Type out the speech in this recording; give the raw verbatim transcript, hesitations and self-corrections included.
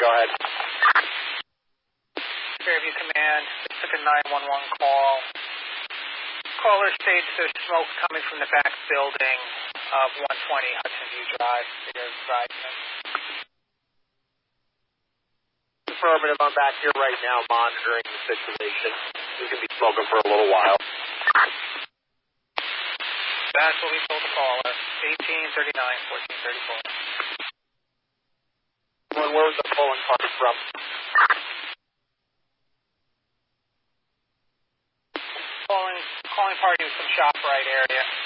go ahead. Fairview Command, took a nine one one call. Caller states there's smoke coming from the back building of one twenty Hudson View Drive. There's Verizon. Affirmative, I'm back here right now monitoring the situation. We can be smoking for a little while. That's what we told the caller. eighteen thirty-nine, fourteen thirty-four. Where was the calling party from? Calling, calling party was from ShopRite area.